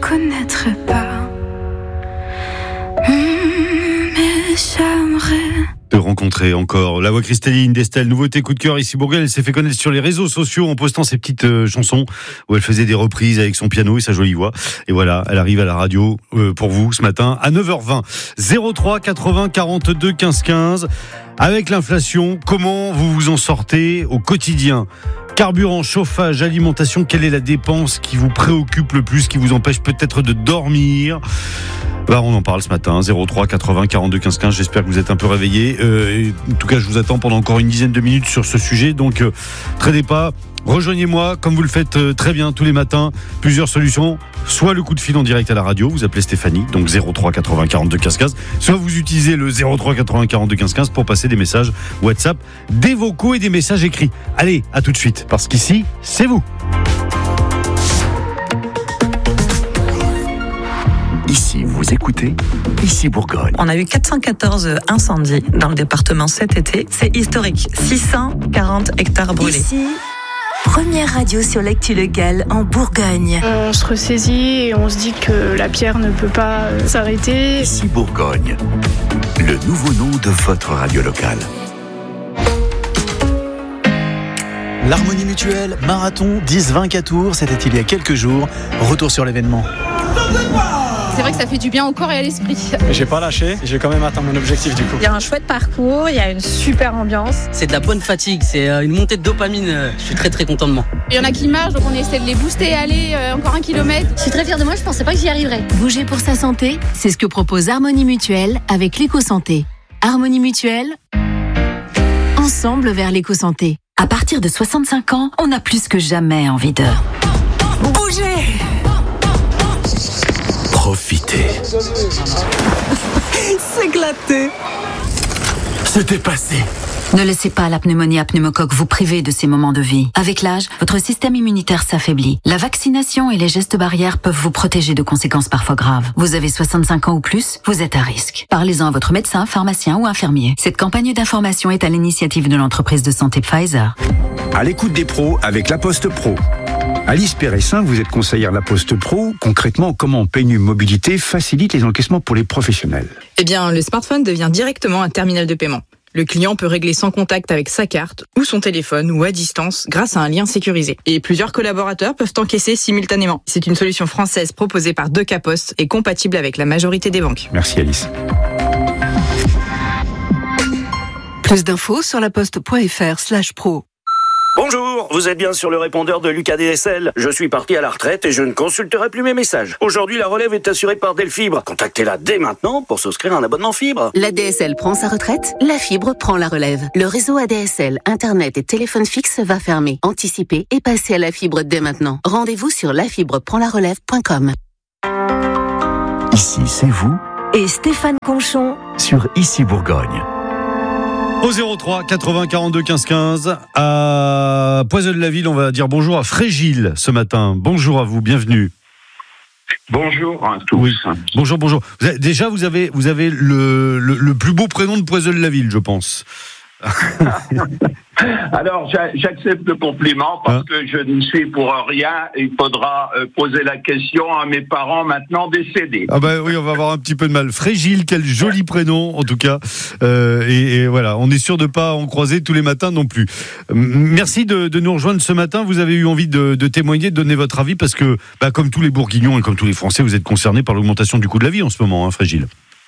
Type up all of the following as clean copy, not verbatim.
connaîtrais pas. Mais j'aimerais de rencontrer encore la voix cristalline d'Estelle. Nouveauté coup de cœur ici Bourgogne. Elle s'est fait connaître sur les réseaux sociaux en postant ses petites chansons où elle faisait des reprises avec son piano et sa jolie voix. Et voilà, elle arrive à la radio pour vous ce matin à 9h20. 03 80 42 15 15. Avec l'inflation, comment vous vous en sortez au quotidien ? Carburant, chauffage, alimentation, quelle est la dépense qui vous préoccupe le plus, qui vous empêche peut-être de dormir ? On en parle ce matin, 03 80 42 15 15. J'espère que vous êtes un peu réveillés. En tout cas, je vous attends pendant encore une dizaine de minutes sur ce sujet. Donc, traînez pas. Rejoignez-moi, comme vous le faites très bien tous les matins. Plusieurs solutions. Soit le coup de fil en direct à la radio, vous appelez Stéphanie, donc 03 80 42 15 15. Soit vous utilisez le 03 80 42 15 15 pour passer des messages WhatsApp, des vocaux et des messages écrits. Allez, à tout de suite, parce qu'ici, c'est vous. Ici, vous écoutez Ici Bourgogne. On a eu 414 incendies dans le département cet été. C'est historique. 640 hectares brûlés. Ici, première radio sur l'actu locale en Bourgogne. On se ressaisit et on se dit que la pierre ne peut pas s'arrêter. Ici Bourgogne, le nouveau nom de votre radio locale. L'Harmonie Mutuelle, marathon 10-20 tours, c'était il y a quelques jours. Retour sur l'événement. C'est vrai que ça fait du bien au corps et à l'esprit. J'ai pas lâché, j'ai quand même atteint mon objectif du coup. Il y a un chouette parcours, il y a une super ambiance. C'est de la bonne fatigue, c'est une montée de dopamine. Je suis très très content de moi. Il y en a qui marchent, donc on essaie de les booster, aller encore 1 kilomètre. Je suis très fière de moi, je pensais pas que j'y arriverais. Bouger pour sa santé, c'est ce que propose Harmonie Mutuelle avec l'éco-santé. Harmonie Mutuelle, ensemble vers l'éco-santé. À partir de 65 ans, on a plus que jamais envie de bouger. Profitez. S'éclater. Se dépasser. Ne laissez pas la pneumonie à pneumocoque vous priver de ces moments de vie. Avec l'âge, votre système immunitaire s'affaiblit. La vaccination et les gestes barrières peuvent vous protéger de conséquences parfois graves. Vous avez 65 ans ou plus, vous êtes à risque. Parlez-en à votre médecin, pharmacien ou infirmier. Cette campagne d'information est à l'initiative de l'entreprise de santé Pfizer. À l'écoute des pros avec La Poste Pro. Alice Péressin, vous êtes conseillère La Poste Pro. Concrètement, comment PNU Mobilité facilite les encaissements pour les professionnels ? Eh bien, le smartphone devient directement un terminal de paiement. Le client peut régler sans contact avec sa carte ou son téléphone ou à distance grâce à un lien sécurisé. Et plusieurs collaborateurs peuvent encaisser simultanément. C'est une solution française proposée par Deca Post et compatible avec la majorité des banques. Merci Alice. Plus d'infos sur laposte.fr/pro. Bonjour, vous êtes bien sur le répondeur de Lucas DSL. Je suis parti à la retraite et je ne consulterai plus mes messages. Aujourd'hui, la relève est assurée par Delfibre. Contactez-la dès maintenant pour souscrire un abonnement fibre. La DSL prend sa retraite, la fibre prend la relève. Le réseau ADSL, Internet et téléphone fixe va fermer. Anticipez et passez à la fibre dès maintenant. Rendez-vous sur lafibreprendlarelève.com. Ici, c'est vous Et Stéphane Conchon sur Ici Bourgogne. Au 03 80 42 15 15 à Poisson-de-la-Ville, on va dire bonjour à Frégile ce matin. Bonjour à vous, bienvenue. Bonjour à tous. Oui. Bonjour. Vous avez le plus beau prénom de Poisson-de-la-Ville, je pense. Alors, j'accepte le compliment parce que je ne suis pour rien. Il faudra poser la question à mes parents maintenant décédés. Ah bah oui, on va avoir un petit peu de mal. Frégile, quel joli prénom en tout cas. Et voilà, on est sûr de pas en croiser tous les matins non plus. Merci de nous rejoindre ce matin. Vous avez eu envie de témoigner, de donner votre avis parce que, comme tous les Bourguignons et comme tous les Français, vous êtes concernés par l'augmentation du coût de la vie en ce moment, Frégile.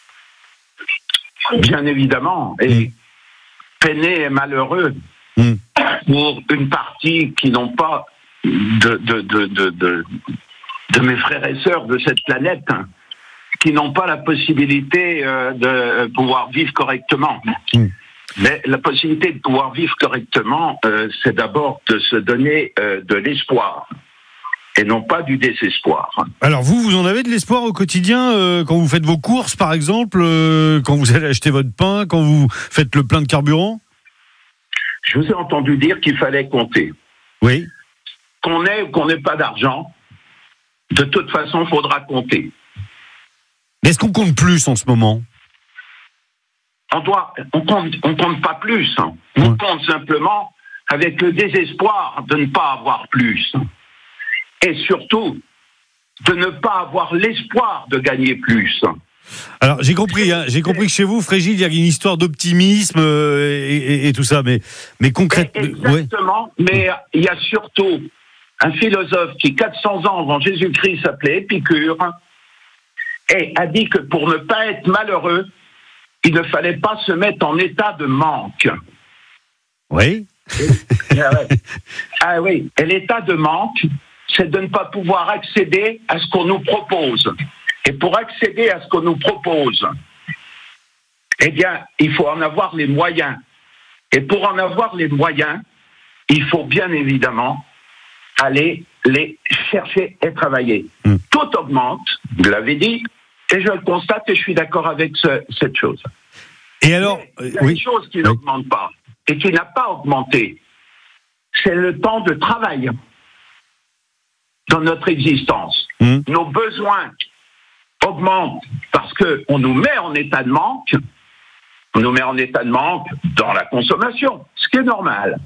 Bien évidemment. Et peinés et malheureux pour une partie qui n'ont pas de mes frères et sœurs de cette planète, qui n'ont pas la possibilité de pouvoir vivre correctement. Mais la possibilité de pouvoir vivre correctement, c'est d'abord de se donner de l'espoir et non pas du désespoir. Alors vous en avez de l'espoir au quotidien quand vous faites vos courses par exemple, quand vous allez acheter votre pain, quand vous faites le plein de carburant? Je vous ai entendu dire qu'il fallait compter. Oui. Qu'on ait ou qu'on n'ait pas d'argent, de toute façon, il faudra compter. Mais est-ce qu'on compte plus en ce moment ? On compte pas plus. On compte simplement avec le désespoir de ne pas avoir plus. Et surtout, de ne pas avoir l'espoir de gagner plus. Alors j'ai compris que chez vous, Frégile, il y a une histoire d'optimisme et tout ça, mais concrètement. Exactement, mais il y a surtout un philosophe qui 400 ans avant Jésus-Christ s'appelait Épicure et a dit que pour ne pas être malheureux, il ne fallait pas se mettre en état de manque. Oui. Ah oui, et l'état de manque, c'est de ne pas pouvoir accéder à ce qu'on nous propose. Et pour accéder à ce qu'on nous propose, eh bien, il faut en avoir les moyens. Et pour en avoir les moyens, il faut bien évidemment aller les chercher et travailler. Tout augmente, vous l'avez dit, et je le constate et je suis d'accord avec cette chose. Et alors, il y a une chose qui n'augmente pas et qui n'a pas augmenté, c'est le temps de travail dans notre existence. Nos besoins augmentent parce qu'on nous met en état de manque. On nous met en état de manque dans la consommation, ce qui est normal.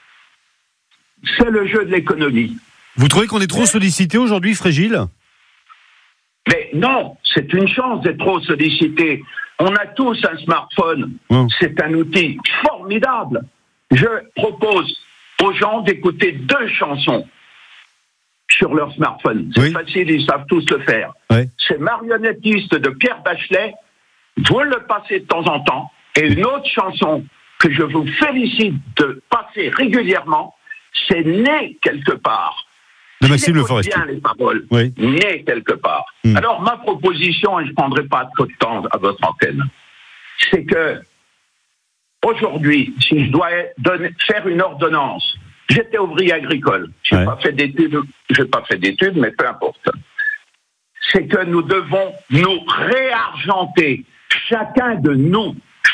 C'est le jeu de l'économie. Vous trouvez qu'on est trop sollicité aujourd'hui, Frégile ? Mais non, c'est une chance d'être trop sollicité. On a tous un smartphone. C'est un outil formidable. Je propose aux gens d'écouter 2 chansons sur leur smartphone. C'est facile, ils savent tous le faire. C'est Marionnettiste de Pierre Bachelet. Vous le passez de temps en temps. Et une autre chanson que je vous félicite de passer régulièrement, c'est Né quelque part. De Maxime Le Forestier. Bien les paroles. Né quelque part. Alors ma proposition, et je ne prendrai pas trop de temps à votre antenne, c'est que aujourd'hui, si je dois faire une ordonnance, j'étais ouvrier agricole. Je n'ai pas fait d'études, mais peu importe. C'est que nous devons nous réargenter. Chacun de nous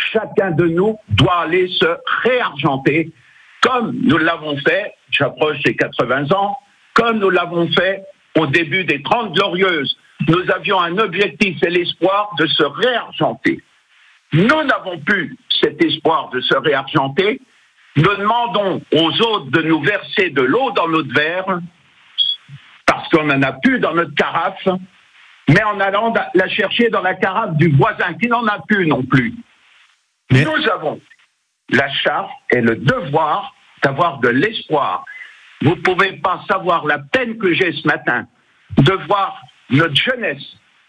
doit aller se réargenter, comme nous l'avons fait, j'approche des 80 ans, comme nous l'avons fait au début des 30 Glorieuses. Nous avions un objectif et l'espoir de se réargenter. Nous n'avons plus cet espoir de se réargenter. Nous demandons aux autres de nous verser de l'eau dans notre verre, parce qu'on n'en a plus dans notre carafe, mais en allant la chercher dans la carafe du voisin, qui n'en a plus non plus. Nous avons la charge et le devoir d'avoir de l'espoir. Vous ne pouvez pas savoir la peine que j'ai ce matin de voir notre jeunesse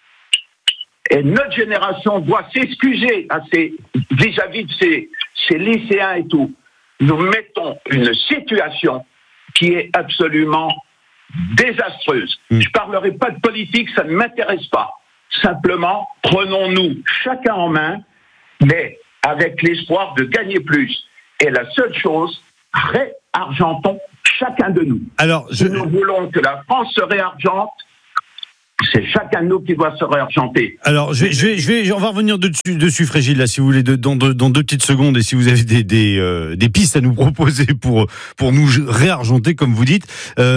et notre génération doit s'excuser vis-à-vis de ces lycéens et tout. Nous mettons une situation qui est absolument désastreuse. Je ne parlerai pas de politique, ça ne m'intéresse pas. Simplement, prenons-nous chacun en main, mais avec l'espoir de gagner plus. Et la seule chose, réargentons chacun de nous. Alors, si nous voulons que la France se réargente, c'est chacun de nous qui doit se réargenter. Alors, on va revenir dessus, Frégile, là, si vous voulez, dans 2 petites secondes, et si vous avez des pistes à nous proposer pour nous réargenter, comme vous dites,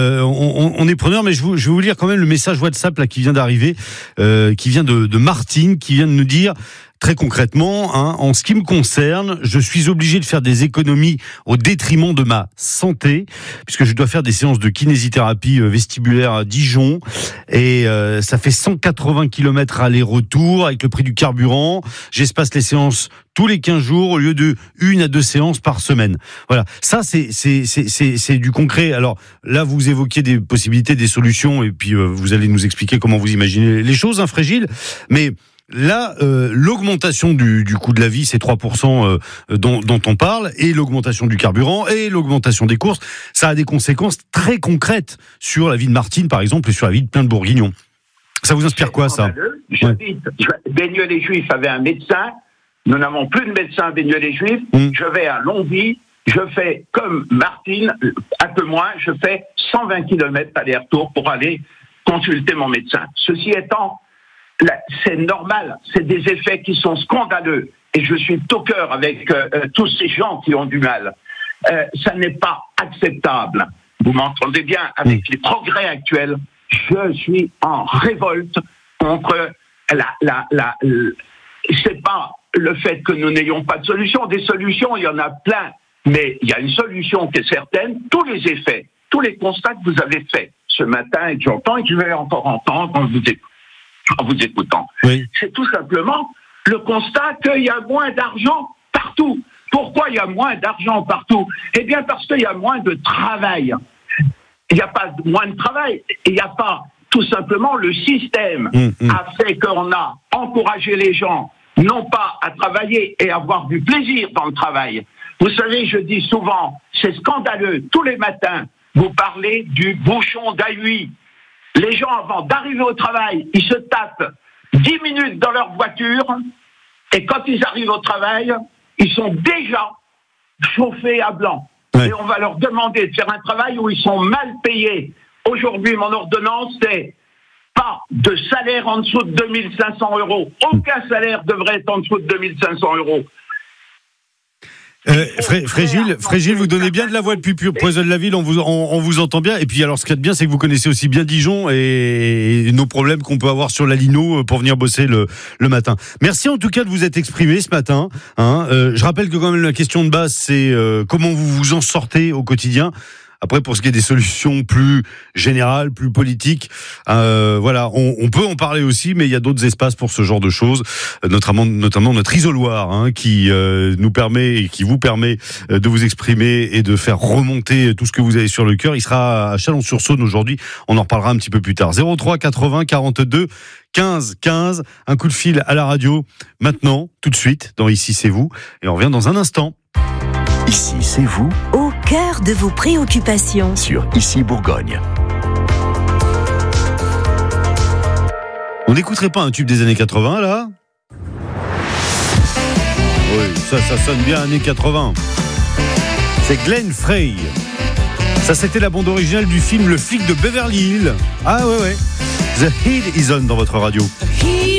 on est preneur, mais je vais vous lire quand même le message WhatsApp là qui vient d'arriver, qui vient de Martine, qui vient de nous dire. Très concrètement, en ce qui me concerne, je suis obligé de faire des économies au détriment de ma santé, puisque je dois faire des séances de kinésithérapie vestibulaire à Dijon, et ça fait 180 km aller-retour avec le prix du carburant. J'espace les séances tous les 15 jours au lieu de 1 à 2 séances par semaine. Voilà, ça c'est du concret. Alors là, vous évoquiez des possibilités, des solutions, et puis vous allez nous expliquer comment vous imaginez les choses, Frégile, mais là, l'augmentation du coût de la vie, c'est 3% dont on parle, et l'augmentation du carburant, et l'augmentation des courses, ça a des conséquences très concrètes sur la vie de Martine, par exemple, et sur la vie de plein de Bourguignons. Ça vous inspire quoi, ça ? Baigneux-les-Juifs avait un médecin, nous n'avons plus de médecin à Baigneux-les-Juifs, je vais à Longwy, je fais comme Martine, un peu moins, je fais 120 km aller-retour pour aller consulter mon médecin. Ceci étant, c'est normal, c'est des effets qui sont scandaleux, et je suis au cœur avec tous ces gens qui ont du mal. Ça n'est pas acceptable. Vous m'entendez bien, avec les progrès actuels, je suis en révolte contre c'est pas le fait que nous n'ayons pas de solution. Des solutions, il y en a plein, mais il y a une solution qui est certaine, tous les effets tous les constats que vous avez faits ce matin et que j'entends et que je vais encore entendre en vous écoutant. Oui. C'est tout simplement le constat qu'il y a moins d'argent partout. Pourquoi il y a moins d'argent partout ? Eh bien parce qu'il y a moins de travail. Il n'y a pas moins de travail, il n'y a pas tout simplement le système a fait qu'on a encouragé les gens non pas à travailler et à avoir du plaisir dans le travail. Vous savez, je dis souvent, c'est scandaleux, tous les matins, vous parlez du bouchon d'Ahuy. Les gens, avant d'arriver au travail, ils se tapent 10 minutes dans leur voiture et quand ils arrivent au travail, ils sont déjà chauffés à blanc. Ouais. Et on va leur demander de faire un travail où ils sont mal payés. Aujourd'hui, mon ordonnance, c'est pas de salaire en dessous de 2500 €. Aucun salaire devrait être en dessous de 2500 €. Frégile, vous donnez bien de la voix depuis Poisson-la-Ville, on vous entend bien. Et puis alors, ce qu'il y a de bien, c'est que vous connaissez aussi bien Dijon et nos problèmes qu'on peut avoir sur la Lino pour venir bosser le matin. Merci en tout cas de vous être exprimé ce matin. Je rappelle que quand même la question de base, c'est comment vous vous en sortez au quotidien. Après, pour ce qui est des solutions plus générales, plus politiques, voilà, on peut en parler aussi, mais il y a d'autres espaces pour ce genre de choses, notamment notre isoloir, qui nous permet et qui vous permet de vous exprimer et de faire remonter tout ce que vous avez sur le cœur. Il sera à Chalon-sur-Saône aujourd'hui. On en reparlera un petit peu plus tard. 03 80 42 15 15. Un coup de fil à la radio maintenant, tout de suite, dans Ici c'est vous, et on revient dans un instant. Ici c'est vous. Au cœur de vos préoccupations. Sur Ici Bourgogne. On n'écouterait pas un tube des années 80 là ? Oui, ça sonne bien années 80. C'est Glenn Frey. Ça, c'était la bande originale du film Le flic de Beverly Hills. Ah ouais. The Heat is on dans votre radio.